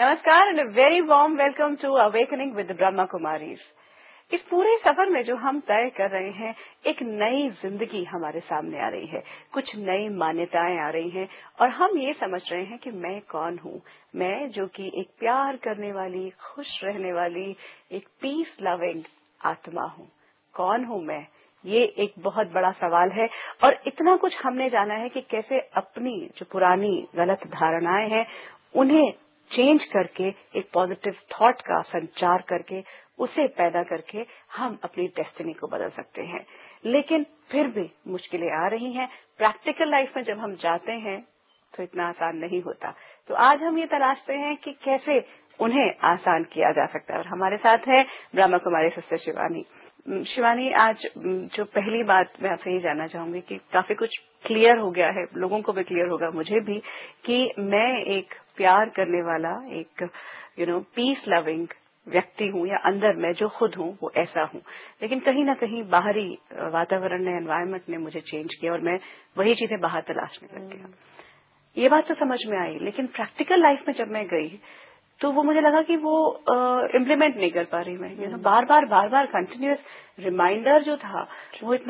नमस्कार and very warm welcome to awakening with Brahma Kumaris. इस पूरे सफर में जो हम तय कर रहे हैं, एक नई जिंदगी हमारे सामने आ रही है, कुछ नई मान्यताएं आ रही हैं और हम ये समझ रहे हैं कि मैं कौन हूँ। मैं जो कि एक प्यार करने वाली, खुश रहने वाली, एक पीस लविंग आत्मा हूँ। कौन हूँ मैं? ये एक बहुत बड़ा सवाल है और इतना कुछ हमने जाना है कि कैसे अपनी जो पुरानी गलत धारणाएं हैं उन्हें चेंज करके एक पॉजिटिव थॉट का संचार करके उसे पैदा करके हम अपनी डेस्टिनी को बदल सकते हैं। लेकिन फिर भी मुश्किलें आ रही हैं। प्रैक्टिकल लाइफ में जब हम जाते हैं तो इतना आसान नहीं होता। तो आज हम ये तलाशते हैं कि कैसे उन्हें आसान किया जा सकता है और हमारे साथ है ब्रह्मा कुमारी सिस्टर शिवानी। शिवानी, आज जो पहली बात मैं आपसे ये जानना चाहूंगी कि काफी कुछ क्लियर हो गया है, लोगों को भी क्लियर होगा, मुझे भी, कि मैं एक प्यार करने वाला, एक पीस लविंग व्यक्ति हूँ या अंदर मैं जो खुद हूँ वो ऐसा हूँ। लेकिन कहीं ना कहीं बाहरी वातावरण ने, एनवायरनमेंट ने मुझे चेंज किया और मैं वही चीजें बाहर तलाशने लग गया। ये बात तो समझ में आई, लेकिन प्रैक्टिकल लाइफ में जब मैं गई तो वो मुझे लगा कि वो इम्प्लीमेंट नहीं कर पा रही मैं। बार बार कंटिन्यूअस रिमाइंडर जो था वो इतना